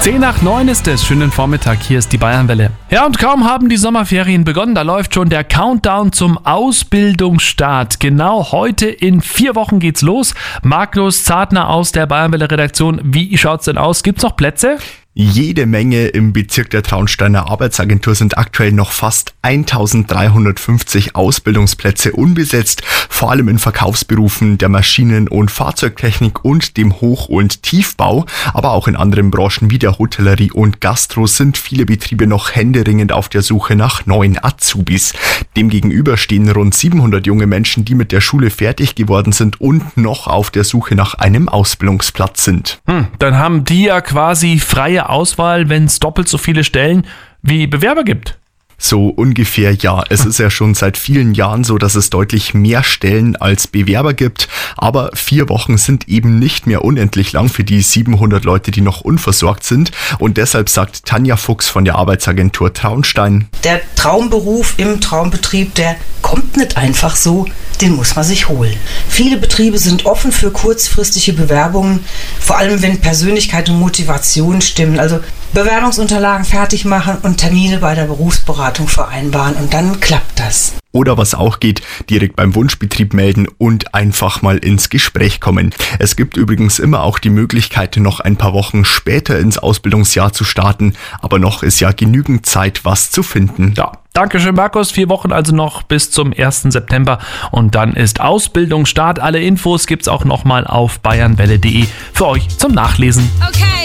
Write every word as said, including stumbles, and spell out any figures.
Zehn nach neun ist es. Schönen Vormittag, hier ist die Bayernwelle. Ja, und kaum haben die Sommerferien begonnen, da läuft schon der Countdown zum Ausbildungsstart. Genau heute in vier Wochen geht's los. Markus Zartner aus der Bayernwelle-Redaktion. Wie schaut's denn aus? Gibt's noch Plätze? Jede Menge. Im Bezirk der Traunsteiner Arbeitsagentur sind aktuell noch fast eintausenddreihundertfünfzig Ausbildungsplätze unbesetzt, vor allem in Verkaufsberufen der Maschinen- und Fahrzeugtechnik und dem Hoch- und Tiefbau, aber auch in anderen Branchen wie der Hotellerie und Gastro sind viele Betriebe noch händeringend auf der Suche nach neuen Azubis. Demgegenüber stehen rund siebenhundert junge Menschen, die mit der Schule fertig geworden sind und noch auf der Suche nach einem Ausbildungsplatz sind. Hm, dann haben die ja quasi freie Auswahl, wenn es doppelt so viele Stellen wie Bewerber gibt. So ungefähr, ja. Es ist ja schon seit vielen Jahren so, dass es deutlich mehr Stellen als Bewerber gibt. Aber vier Wochen sind eben nicht mehr unendlich lang für die siebenhundert Leute, die noch unversorgt sind. Und deshalb sagt Tanja Fuchs von der Arbeitsagentur Traunstein: Der Traumberuf im Traumbetrieb, der kommt nicht einfach so, den muss man sich holen. Viele Betriebe sind offen für kurzfristige Bewerbungen, vor allem wenn Persönlichkeit und Motivation stimmen. Also Bewerbungsunterlagen fertig machen und Termine bei der Berufsberatung vereinbaren und dann klappt das. Oder was auch geht, direkt beim Wunschbetrieb melden und einfach mal ins Gespräch kommen. Es gibt übrigens immer auch die Möglichkeit, noch ein paar Wochen später ins Ausbildungsjahr zu starten, aber noch ist ja genügend Zeit, was zu finden. Ja, Dankeschön Markus. Vier Wochen also noch bis zum ersten September und dann ist Ausbildungsstart. Alle Infos gibt's auch nochmal auf bayernwelle punkt de für euch zum Nachlesen. Okay.